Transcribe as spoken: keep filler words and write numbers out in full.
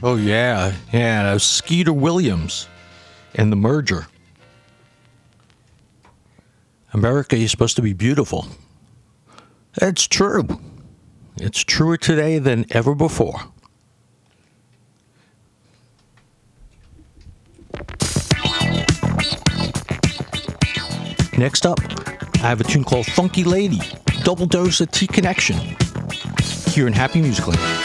Oh, yeah. Yeah, Skeeter Williams and The Merger. America is supposed to be beautiful. It's true. It's truer today than ever before. Next up, I have a tune called Funky Lady, Double Dose of T-Connection, here in Happy Music Land.